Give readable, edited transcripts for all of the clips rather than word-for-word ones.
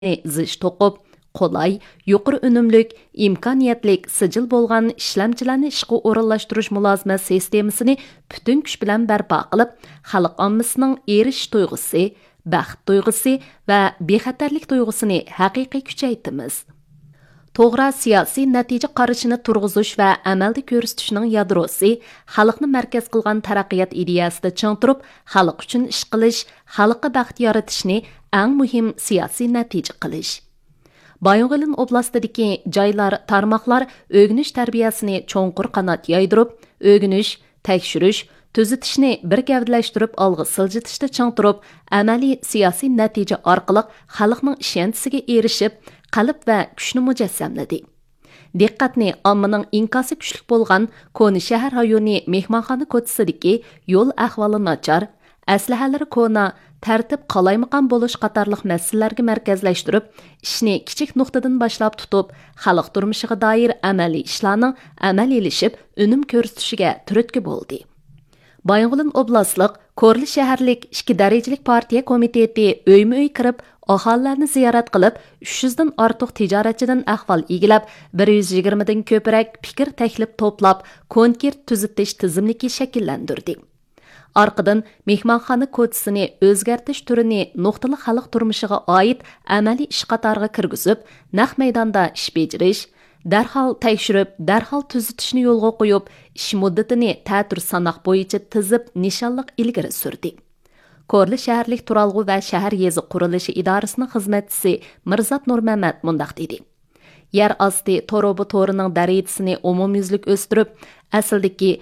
zich to'qib, qolay, yuqori unumlik, imkoniyatlik, sijil bo'lgan ishlamchilarni ishga o'rinlashtirish mulozimat sistemasini butun kuch bilan barpo qilib, xalq ommasining erish tuyg'usi, baxt tuyg'usi va bexatarlik tuyg'usini haqiqiy kuchaytiramiz. To'g'ri siyosiy natija qarashini turg'izish va amalda ko'rsatishning yadrosi xalqni markaz qilgan taraqqiyot ideyasida ching turib, xalq uchun ish qilish, xalqqa baxt yaratishni eng muhim siyosiy natija qilish. Bayonqilin oblastidagi joylar, tarmoqlar o'rganish tarbiyasini cho'nqur qanot yaydirib, o'rganish, tekshirish, tuzitishni bir gavdalashtirib olg'a siljitishda ching turib, amaliy siyosiy natija orqali xalqning ishonchiga erishib, qalb va kuchni mujassamladi. Diqqatni ommaning inkosi kuchli bo'lgan Koni shahar rayoni mehmonxona ko'chasidagi yo'l ahvoli nachar, aslahalari kona, tartib qalaymaqan bo'lish qatorliq masalalarga markazlashtirib, ishni kichik nuqtadan boshlab tutib, xalq turmushiga doir amaliy ishlarning amaliyilashib, unum ko'rsatishiga turtki bo'ldi. Bayonqilin oblastlik Korli shaharlik 2 darajalik partiya komiteti o'yma-o'y kirib, aholilarni ziyorat qilib, 300 dan ortiq tijoratchidan ahvol egilab, 120 dan ko'proq fikr taklif to'plab, konkret tuzitish tizimligi shakllantirdi. Orqadan mehmonxona kodsini o'zgartirish turini nuqtali xalq turmushiga oid amaliy ish qatoriga kirgizib, naq maydonda ish bajarish, darhol tekshirib, darhol tuzitishni yo'lga qo'yib, ish muddatini ta'tir sanoq bo'yicha tizib, nishonliq ilgari surdi. Korli shaharlik turalg'u va shahar yezi qurilishi idorasining xizmatchisi Mirzat Nurmamat mundaq dedi. Yer osti torobi torining darajasini umumyuzlik o'stirib, asldagi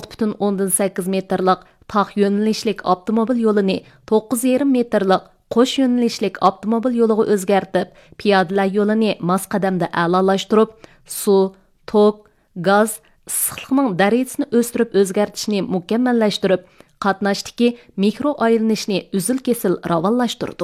6,8 metrlik tog' yo'nalishlik avtomobil yo'lini 9,5 metrlik qo'sh yo'nalishlik avtomobil yo'liga o'zgartib, piyodalar yo'lini mos qadamda a'lolashtirib, suv, tok, gaz, issiqlikning darajasini o'stirib o'zgartishni mukammallashtirib, qatnashdagi mikro aylanishni uzil-kesil ravonlashtirdi.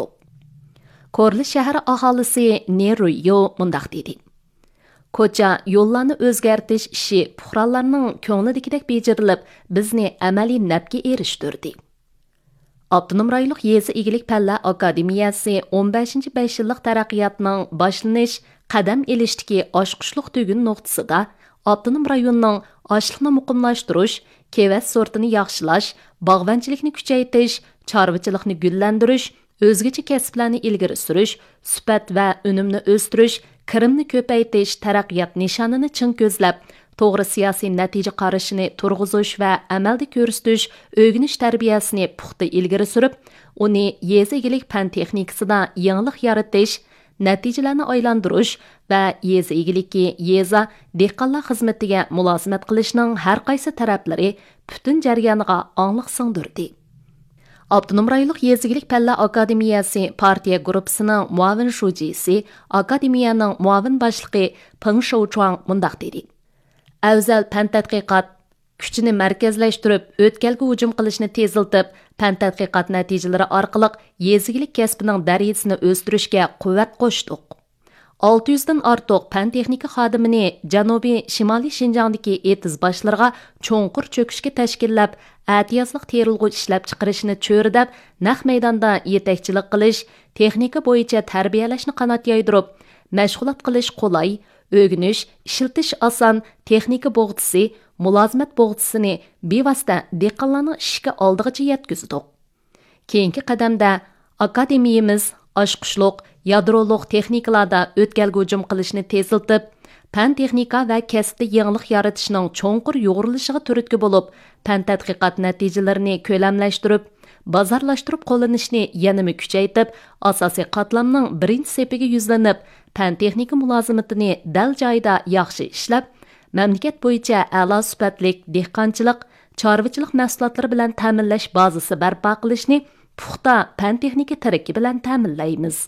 Korli shahar aholisi Neruyo mundaq dedi. Ko'cha yo'llarni o'zgartirish ishi puhronlarning ko'nglidagidek bejirilib, bizni amaliy nafga erishtirdi. Abdunum rayonlik yezi igilik palla akademiyasi 15-5 yillik taraqqiyotning boshlanish, qadam elishdagi oshqushliq tugun nuqtasida Abdunum rayonining ochliqni muqimlashtirish, kevat sortini yaxshilash, bog'vanchilikni kuchaytirish, chorvachilikni gullantirish, o'zgacha kasblarni ilgari surish, sifat va unumni o'stirish, kirimni ko'paytirish taraqqiyot nishonini chin ko'zlab, to'g'ri siyosiy natija qarashini turg'izish va amalda ko'rsatish, o'rganish tarbiyasini puxta ilgari surib, uni yezi egilik fan texnikasida yangilik yaratish, natijalarni aylantirish va yezi egiliki yeza dehqonlar xizmatiga mulozimat qilishning har qaysi taraflari butun jarayoniga onglik singdirdi. Abdunum rayonlik yezigilik palla akademiyasi partiya gruppasining muavin shujisi, akademiyaning muavin boshlig'i Peng Shouchuang mundaq dedi. Afzal fan tadqiqot kuchini markazlashtirib, o'tkalga hujum qilishni teziltib, fan tadqiqot natijalari orqali yezigilik kasbining darajasini o'stirishga quvvat qo'shdik. 600 dan ortiq fan texnika xodimini Janubiy Shimoliy Shinjongdagi etiz boshlarga cho'nqur cho'kishga tashkillab, atiyazliq terilg'uch ishlab chiqarishni cho'ridab, naq maydonda yetakchilik qilish, texnika bo'yicha tarbiyalashni qanot yaydirib, mashg'ulot qilish qulay, o'rganish, ishiltish oson, texnika bo'g'tisi, mulozimat bo'g'tisini bevosita dehqonlarning ishga oldig'icha yetkazdik. Keyingi qadamda akademiyamiz oshqushliq, yadroliq texnikalarda o'tkalga hujum qilishni teziltib, fan texnika va kasbda yangilik yaratishning cho'nqur yo'g'rilishiga turtki bo'lib, fan tadqiqot natijalarini ko'lamlashtirib, bozorlashtirib qo'llanishni yanada kuchaytirib, asosiy qatlamning birinchi sepiga yuzlanib, fan texnika mulozimatini dal joyida yaxshi ishlab, mamlakat bo'yicha a'lo sifatlik dehqonchilik, chorvachilik mahsulotlari bilan ta'minlash bazasi barpo qilishni puxta fan texnika taraki bilan ta'minlaymiz.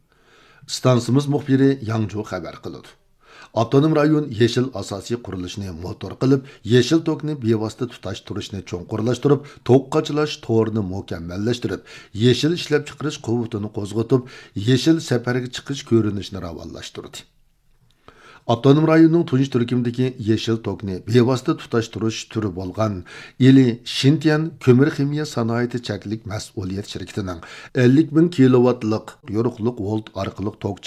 Stansimiz muxbiri Yangju xabar qiladi. Abdunum rayon yeşil asosiy qurilishni motor qilib, yeşil tokni bevosita tutash turishni cho'nqurlashtirib, tok qachilash to'rini mukammallashtirib, yeşil ishlab chiqarish quvvatini qo'zg'atib, yeşil safarga chiqish ko'rinishini ravonlashtirdi. Avtonom rayonning tunji turkumdagi yeşil tokni bevosita tutashtirish turi bo'lgan Ili Shintian ko'mir ximiya sanoati cheklik mas'uliyat shirkatining 50 ming kilovatlik yo'riqliq volt orqali tok